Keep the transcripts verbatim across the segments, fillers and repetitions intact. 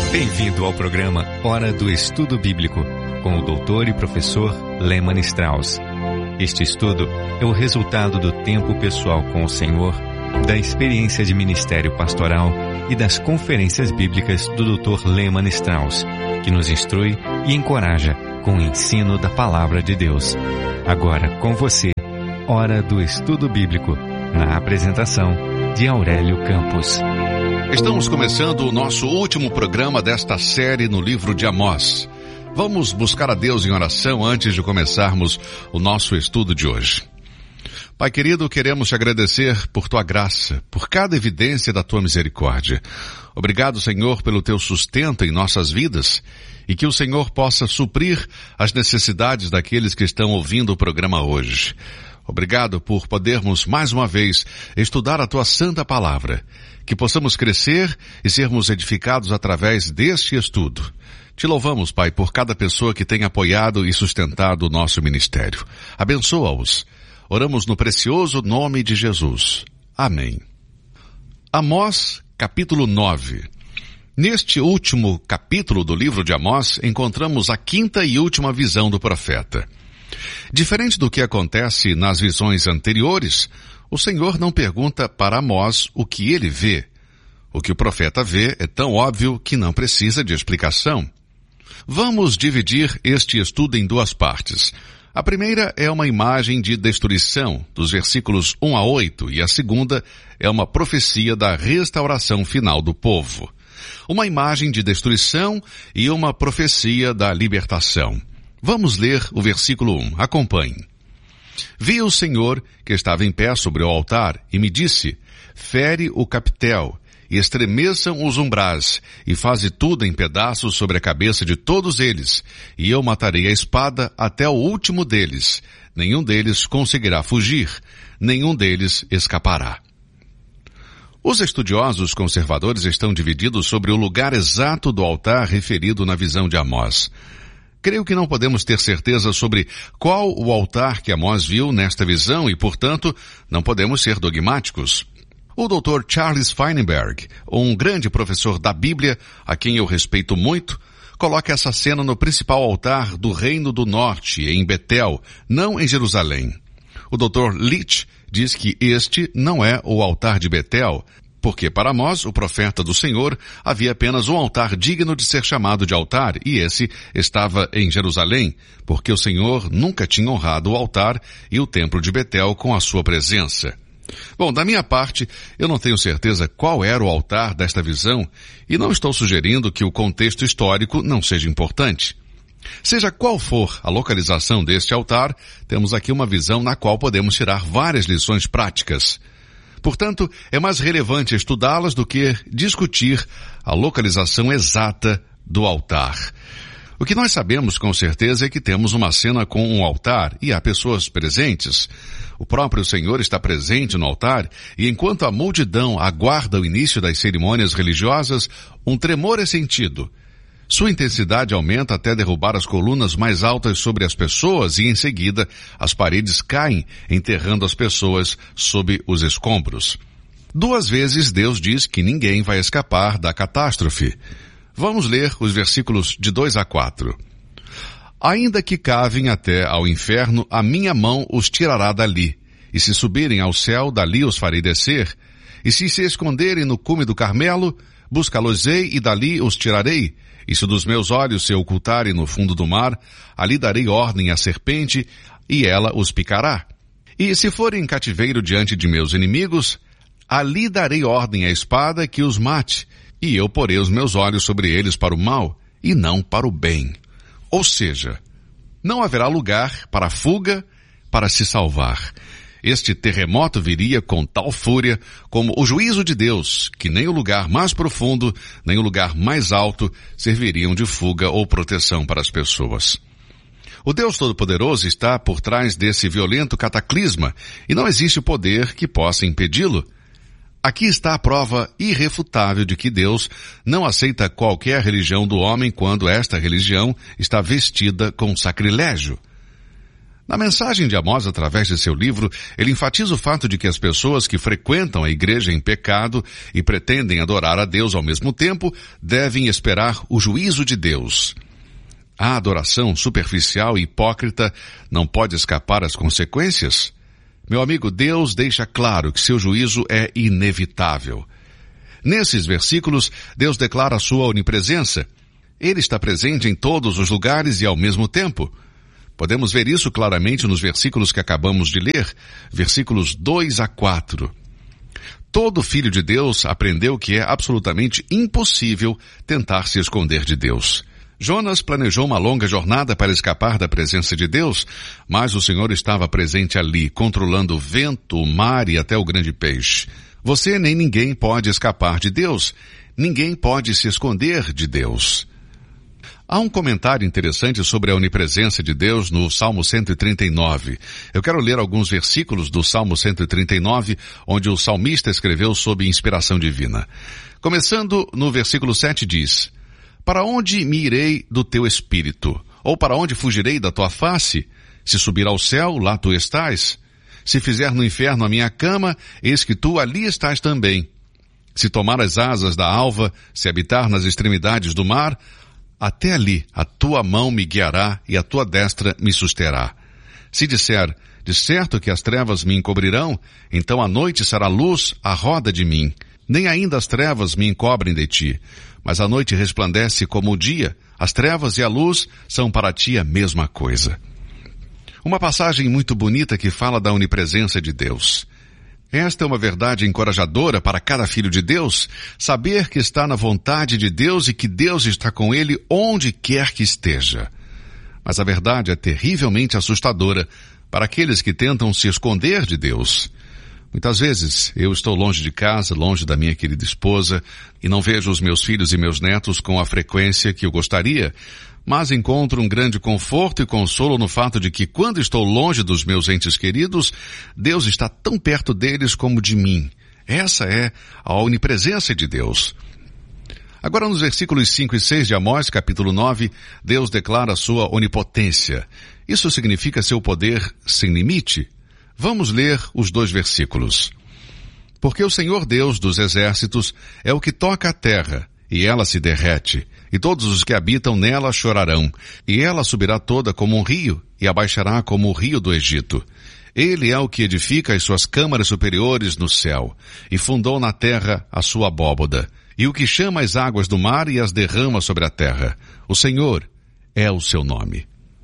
Bem-vindo ao programa Hora do Estudo Bíblico, com o doutor e professor Lehmann Strauss. Este estudo é o resultado do tempo pessoal com o Senhor, da experiência de ministério pastoral e das conferências bíblicas do doutor Lehmann Strauss, que nos instrui e encoraja com o ensino da Palavra de Deus. Agora com você, Hora do Estudo Bíblico, na apresentação de Aurélio Campos. Estamos começando o nosso último programa desta série no livro de Amós. Vamos buscar a Deus em oração antes de começarmos o nosso estudo de hoje. Pai querido, queremos te agradecer por tua graça, por cada evidência da tua misericórdia. Obrigado, Senhor, pelo teu sustento em nossas vidas e que o Senhor possa suprir as necessidades daqueles que estão ouvindo o programa hoje. Obrigado por podermos, mais uma vez, estudar a tua santa palavra, que possamos crescer e sermos edificados através deste estudo. Te louvamos, Pai, por cada pessoa que tem apoiado e sustentado o nosso ministério. Abençoa-os. Oramos no precioso nome de Jesus. Amém. Amós, capítulo nove. Neste último capítulo do livro de Amós, encontramos a quinta e última visão do profeta. Diferente do que acontece nas visões anteriores, o Senhor não pergunta para Amós o que ele vê. O que o profeta vê é tão óbvio que não precisa de explicação. Vamos dividir este estudo em duas partes. A primeira é uma imagem de destruição, dos versículos um a oito, e a segunda é uma profecia da restauração final do povo. Uma imagem de destruição e uma profecia da libertação. Vamos ler o versículo um. Acompanhe. Vi o Senhor que estava em pé sobre o altar e me disse, fere o capitel e estremeçam os umbrais e faze tudo em pedaços sobre a cabeça de todos eles, e eu matarei a espada até o último deles. Nenhum deles conseguirá fugir, nenhum deles escapará. Os estudiosos conservadores estão divididos sobre o lugar exato do altar referido na visão de Amós. Creio que não podemos ter certeza sobre qual o altar que Amós viu nesta visão e, portanto, não podemos ser dogmáticos. O doutor Charles Feinberg, um grande professor da Bíblia, a quem eu respeito muito, coloca essa cena no principal altar do Reino do Norte, em Betel, não em Jerusalém. O doutor Leach diz que este não é o altar de Betel, porque para Amós, o profeta do Senhor, havia apenas um altar digno de ser chamado de altar, e esse estava em Jerusalém, porque o Senhor nunca tinha honrado o altar e o templo de Betel com a sua presença. Bom, da minha parte, eu não tenho certeza qual era o altar desta visão, e não estou sugerindo que o contexto histórico não seja importante. Seja qual for a localização deste altar, temos aqui uma visão na qual podemos tirar várias lições práticas. Portanto, é mais relevante estudá-las do que discutir a localização exata do altar. O que nós sabemos com certeza é que temos uma cena com um altar e há pessoas presentes. O próprio Senhor está presente no altar e enquanto a multidão aguarda o início das cerimônias religiosas, um tremor é sentido. Sua intensidade aumenta até derrubar as colunas mais altas sobre as pessoas e, em seguida, as paredes caem, enterrando as pessoas sob os escombros. Duas vezes Deus diz que ninguém vai escapar da catástrofe. Vamos ler os versículos de dois a quatro. Ainda que cavem até ao inferno, a minha mão os tirará dali. E se subirem ao céu, dali os farei descer. E se se esconderem no cume do Carmelo, buscá-los-ei e dali os tirarei. E se dos meus olhos se ocultarem no fundo do mar, ali darei ordem à serpente, e ela os picará. E se forem em cativeiro diante de meus inimigos, ali darei ordem à espada que os mate, e eu porei os meus olhos sobre eles para o mal, e não para o bem. Ou seja, não haverá lugar para a fuga, para se salvar. Este terremoto viria com tal fúria como o juízo de Deus, que nem o lugar mais profundo, nem o lugar mais alto serviriam de fuga ou proteção para as pessoas. O Deus Todo-Poderoso está por trás desse violento cataclisma e não existe poder que possa impedi-lo. Aqui está a prova irrefutável de que Deus não aceita qualquer religião do homem quando esta religião está vestida com sacrilégio. Na mensagem de Amós, através de seu livro, ele enfatiza o fato de que as pessoas que frequentam a igreja em pecado e pretendem adorar a Deus ao mesmo tempo, devem esperar o juízo de Deus. A adoração superficial e hipócrita não pode escapar às consequências? Meu amigo, Deus deixa claro que seu juízo é inevitável. Nesses versículos, Deus declara a sua onipresença. Ele está presente em todos os lugares e ao mesmo tempo. Podemos ver isso claramente nos versículos que acabamos de ler, versículos dois a quatro. Todo filho de Deus aprendeu que é absolutamente impossível tentar se esconder de Deus. Jonas planejou uma longa jornada para escapar da presença de Deus, mas o Senhor estava presente ali, controlando o vento, o mar e até o grande peixe. Você nem ninguém pode escapar de Deus. Ninguém pode se esconder de Deus. Há um comentário interessante sobre a onipresença de Deus no Salmo cento e trinta e nove. Eu quero ler alguns versículos do Salmo cento e trinta e nove, onde o salmista escreveu sob inspiração divina. Começando no versículo sete diz: Para onde me irei do teu espírito? Ou para onde fugirei da tua face? Se subir ao céu, lá tu estás. Se fizer no inferno a minha cama, eis que tu ali estás também. Se tomar as asas da alva, se habitar nas extremidades do mar, até ali a tua mão me guiará e a tua destra me susterá. Se disser, de certo que as trevas me encobrirão, então a noite será luz à roda de mim. Nem ainda as trevas me encobrem de ti, mas a noite resplandece como o dia. As trevas e a luz são para ti a mesma coisa. Uma passagem muito bonita que fala da onipresença de Deus. Esta é uma verdade encorajadora para cada filho de Deus, saber que está na vontade de Deus e que Deus está com ele onde quer que esteja. Mas a verdade é terrivelmente assustadora para aqueles que tentam se esconder de Deus. Muitas vezes eu estou longe de casa, longe da minha querida esposa, e não vejo os meus filhos e meus netos com a frequência que eu gostaria, mas encontro um grande conforto e consolo no fato de que quando estou longe dos meus entes queridos, Deus está tão perto deles como de mim. Essa é a onipresença de Deus. Agora nos versículos cinco e seis de Amós, capítulo nove, Deus declara sua onipotência. Isso significa seu poder sem limite. Vamos ler os dois versículos. Porque o Senhor Deus dos exércitos é o que toca a terra, e ela se derrete, e todos os que habitam nela chorarão, e ela subirá toda como um rio, e abaixará como o rio do Egito. Ele é o que edifica as suas câmaras superiores no céu, e fundou na terra a sua abóboda, e o que chama as águas do mar e as derrama sobre a terra. O Senhor é o seu nome.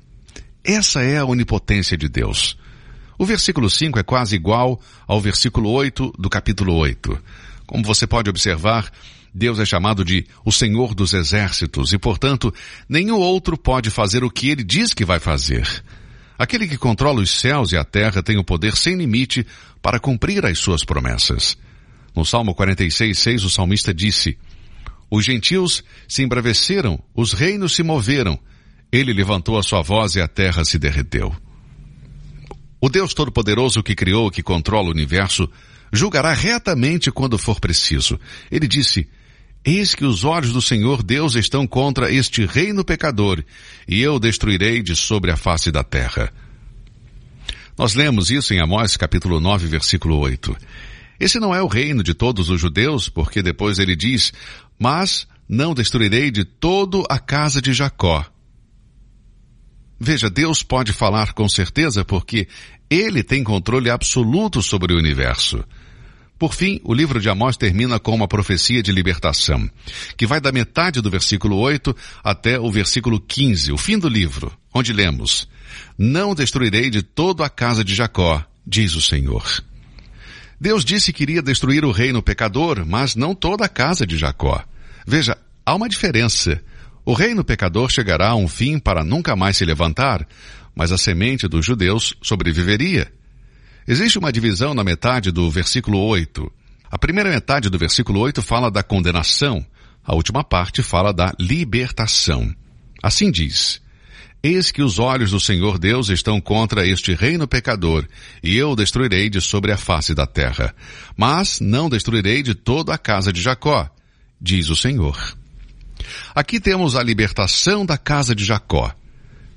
Essa é a onipotência de Deus. O versículo cinco é quase igual ao versículo oito do capítulo oito. Como você pode observar, Deus é chamado de o Senhor dos Exércitos e, portanto, nenhum outro pode fazer o que ele diz que vai fazer. Aquele que controla os céus e a terra tem o poder sem limite para cumprir as suas promessas. No Salmo quarenta e seis, seis, o salmista disse: Os gentios se embraveceram, os reinos se moveram. Ele levantou a sua voz e a terra se derreteu. O Deus Todo-Poderoso que criou, que controla o universo, julgará retamente quando for preciso. Ele disse: Eis que os olhos do Senhor Deus estão contra este reino pecador, e eu destruirei de sobre a face da terra. Nós lemos isso em Amós capítulo nove, versículo oito. Esse não é o reino de todos os judeus, porque depois ele diz: Mas não destruirei de todo a casa de Jacó. Veja, Deus pode falar com certeza porque Ele tem controle absoluto sobre o universo. Por fim, o livro de Amós termina com uma profecia de libertação, que vai da metade do versículo oito até o versículo quinze, o fim do livro, onde lemos: Não destruirei de toda a casa de Jacó, diz o Senhor. Deus disse que iria destruir o reino pecador, mas não toda a casa de Jacó. Veja, há uma diferença. O reino pecador chegará a um fim para nunca mais se levantar, mas a semente dos judeus sobreviveria. Existe uma divisão na metade do versículo oito. A primeira metade do versículo oito fala da condenação, a última parte fala da libertação. Assim diz: Eis que os olhos do Senhor Deus estão contra este reino pecador, e eu o destruirei de sobre a face da terra. Mas não destruirei de toda a casa de Jacó, diz o Senhor. Aqui temos a libertação da casa de Jacó.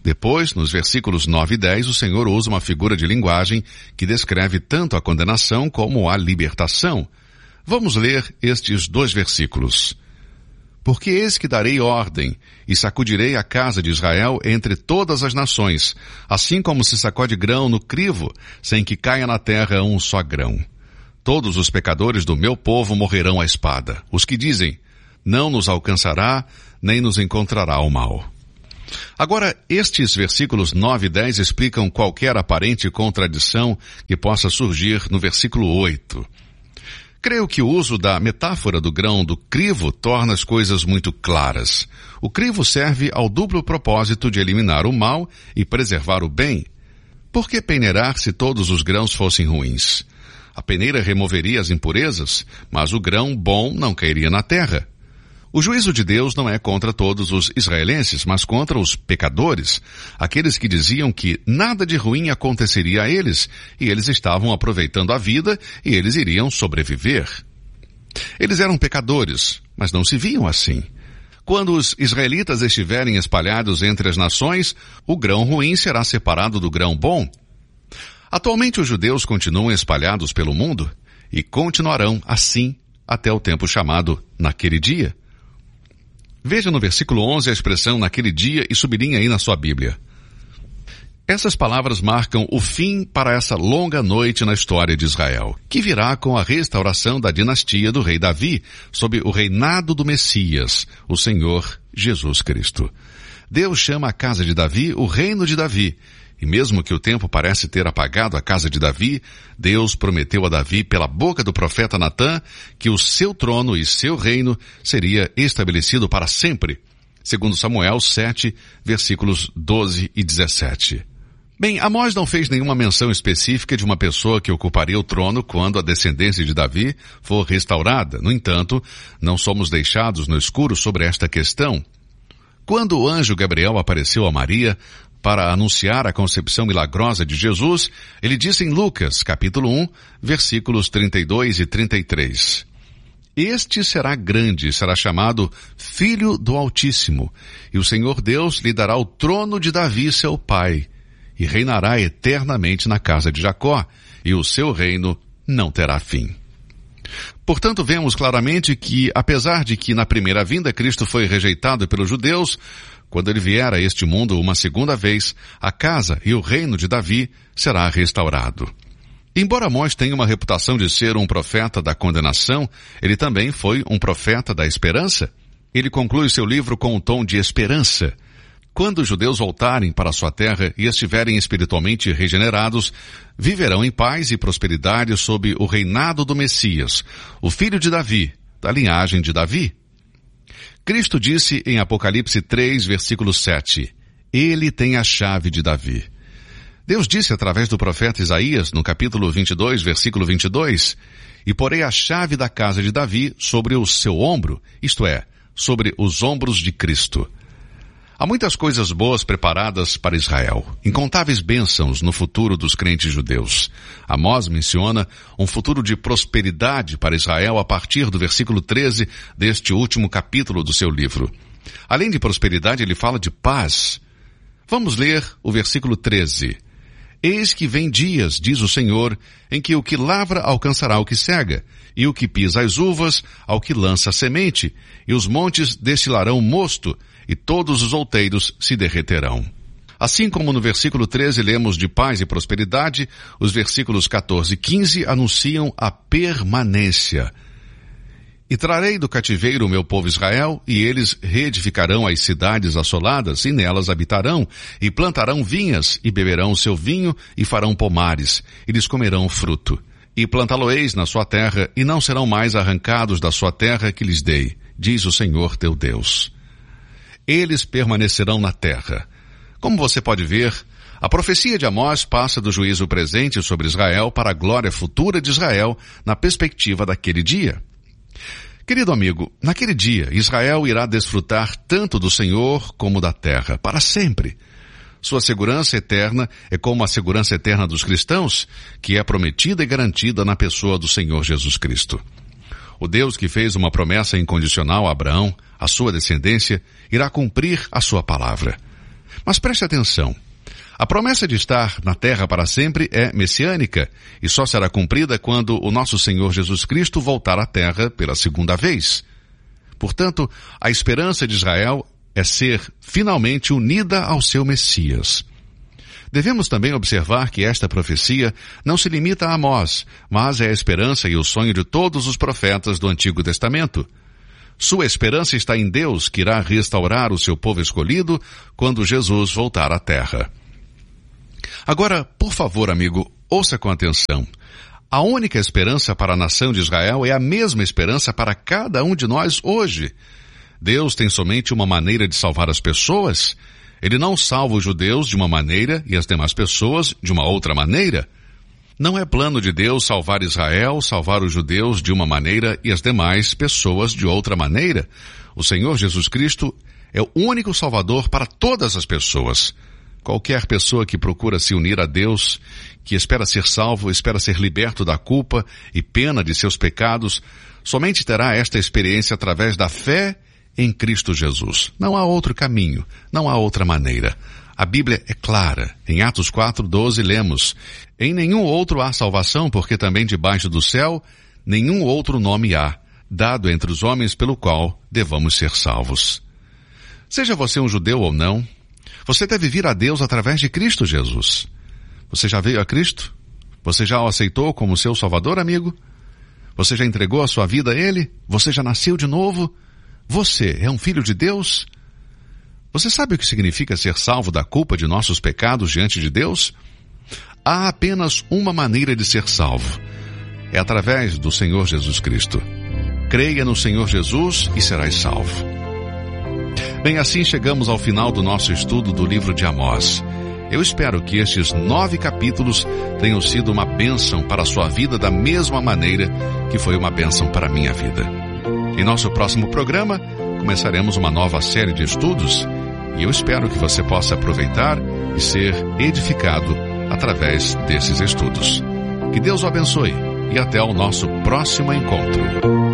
Depois, nos versículos nove e dez, o Senhor usa uma figura de linguagem que descreve tanto a condenação como a libertação. Vamos ler estes dois versículos. Porque eis que darei ordem, e sacudirei a casa de Israel entre todas as nações, assim como se sacode grão no crivo, sem que caia na terra um só grão. Todos os pecadores do meu povo morrerão à espada. Os que dizem, não nos alcançará, nem nos encontrará o mal. Agora, estes versículos nove e dez explicam qualquer aparente contradição que possa surgir no versículo oito. Creio que o uso da metáfora do grão do crivo torna as coisas muito claras. O crivo serve ao duplo propósito de eliminar o mal e preservar o bem. Por que peneirar se todos os grãos fossem ruins? A peneira removeria as impurezas, mas o grão bom não cairia na terra. O juízo de Deus não é contra todos os israelenses, mas contra os pecadores, aqueles que diziam que nada de ruim aconteceria a eles, e eles estavam aproveitando a vida e eles iriam sobreviver. Eles eram pecadores, mas não se viam assim. Quando os israelitas estiverem espalhados entre as nações, o grão ruim será separado do grão bom. Atualmente os judeus continuam espalhados pelo mundo e continuarão assim até o tempo chamado naquele dia. Veja no versículo onze a expressão naquele dia e sublinhe aí na sua Bíblia. Essas palavras marcam o fim para essa longa noite na história de Israel, que virá com a restauração da dinastia do rei Davi, sob o reinado do Messias, o Senhor Jesus Cristo. Deus chama a casa de Davi o reino de Davi, e mesmo que o tempo parece ter apagado a casa de Davi, Deus prometeu a Davi pela boca do profeta Natã que o seu trono e seu reino seria estabelecido para sempre, segundo Samuel sete, versículos doze e dezessete. Bem, Amós não fez nenhuma menção específica de uma pessoa que ocuparia o trono quando a descendência de Davi for restaurada. No entanto, não somos deixados no escuro sobre esta questão. Quando o anjo Gabriel apareceu a Maria para anunciar a concepção milagrosa de Jesus, ele disse em Lucas, capítulo um, versículos trinta e dois e trinta e três. Este será grande, será chamado Filho do Altíssimo, e o Senhor Deus lhe dará o trono de Davi, seu pai, e reinará eternamente na casa de Jacó, e o seu reino não terá fim. Portanto, vemos claramente que, apesar de que na primeira vinda Cristo foi rejeitado pelos judeus, quando ele vier a este mundo uma segunda vez, a casa e o reino de Davi será restaurado. Embora Amós tenha uma reputação de ser um profeta da condenação, ele também foi um profeta da esperança. Ele conclui seu livro com um tom de esperança. Quando os judeus voltarem para sua terra e estiverem espiritualmente regenerados, viverão em paz e prosperidade sob o reinado do Messias, o filho de Davi, da linhagem de Davi. Cristo disse em Apocalipse três, versículo sete, Ele tem a chave de Davi. Deus disse através do profeta Isaías, no capítulo vinte e dois, versículo vinte e dois, E porei a chave da casa de Davi sobre o seu ombro, isto é, sobre os ombros de Cristo. Há muitas coisas boas preparadas para Israel, incontáveis bênçãos no futuro dos crentes judeus. Amós menciona um futuro de prosperidade para Israel a partir do versículo treze deste último capítulo do seu livro. Além de prosperidade, ele fala de paz. Vamos ler o versículo treze. Eis que vem dias, diz o Senhor, em que o que lavra alcançará o que cega, e o que pisa as uvas ao que lança a semente, e os montes destilarão mosto, e todos os outeiros se derreterão. Assim como no versículo treze lemos de paz e prosperidade, os versículos quatorze e quinze anunciam a permanência. E trarei do cativeiro o meu povo Israel, e eles reedificarão as cidades assoladas, e nelas habitarão, e plantarão vinhas, e beberão o seu vinho, e farão pomares, e lhes comerão fruto. E plantá-lo-eis na sua terra, e não serão mais arrancados da sua terra que lhes dei, diz o Senhor teu Deus. Eles permanecerão na terra. Como você pode ver, a profecia de Amós passa do juízo presente sobre Israel para a glória futura de Israel na perspectiva daquele dia. Querido amigo, naquele dia, Israel irá desfrutar tanto do Senhor como da terra, para sempre. Sua segurança eterna é como a segurança eterna dos cristãos, que é prometida e garantida na pessoa do Senhor Jesus Cristo. O Deus que fez uma promessa incondicional a Abraão, a sua descendência, irá cumprir a sua palavra. Mas preste atenção. A promessa de estar na terra para sempre é messiânica e só será cumprida quando o nosso Senhor Jesus Cristo voltar à terra pela segunda vez. Portanto, a esperança de Israel é ser finalmente unida ao seu Messias. Devemos também observar que esta profecia não se limita a Amós, mas é a esperança e o sonho de todos os profetas do Antigo Testamento. Sua esperança está em Deus, que irá restaurar o seu povo escolhido quando Jesus voltar à terra. Agora, por favor, amigo, ouça com atenção. A única esperança para a nação de Israel é a mesma esperança para cada um de nós hoje. Deus tem somente uma maneira de salvar as pessoas. Ele não salva os judeus de uma maneira e as demais pessoas de uma outra maneira. Não é plano de Deus salvar Israel, salvar os judeus de uma maneira e as demais pessoas de outra maneira. O Senhor Jesus Cristo é o único Salvador para todas as pessoas. Qualquer pessoa que procura se unir a Deus, que espera ser salvo, espera ser liberto da culpa e pena de seus pecados, somente terá esta experiência através da fé em Cristo Jesus. Não há outro caminho, não há outra maneira. A Bíblia é clara. Em Atos quatro, doze, lemos: em nenhum outro há salvação, porque também debaixo do céu nenhum outro nome há, dado entre os homens pelo qual devamos ser salvos. Seja você um judeu ou não, você deve vir a Deus através de Cristo Jesus. Você já veio a Cristo? Você já o aceitou como seu Salvador, amigo? Você já entregou a sua vida a Ele? Você já nasceu de novo? Você é um filho de Deus? Você sabe o que significa ser salvo da culpa de nossos pecados diante de Deus? Há apenas uma maneira de ser salvo. É através do Senhor Jesus Cristo. Creia no Senhor Jesus e serás salvo. Bem, assim chegamos ao final do nosso estudo do livro de Amós. Eu espero que estes nove capítulos tenham sido uma bênção para a sua vida da mesma maneira que foi uma bênção para a minha vida. Em nosso próximo programa, começaremos uma nova série de estudos e eu espero que você possa aproveitar e ser edificado através desses estudos. Que Deus o abençoe e até o nosso próximo encontro.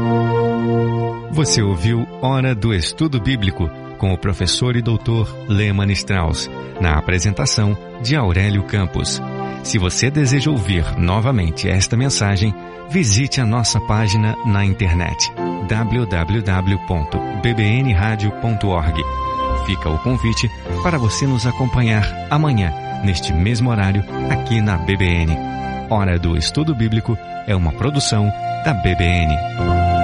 Você ouviu Hora do Estudo Bíblico com o professor e doutor Lehmann Strauss, na apresentação de Aurélio Campos. Se você deseja ouvir novamente esta mensagem, visite a nossa página na internet w w w ponto b b n radio ponto org. Fica o convite para você nos acompanhar amanhã, neste mesmo horário, aqui na B B N. Hora do Estudo Bíblico é uma produção da B B N.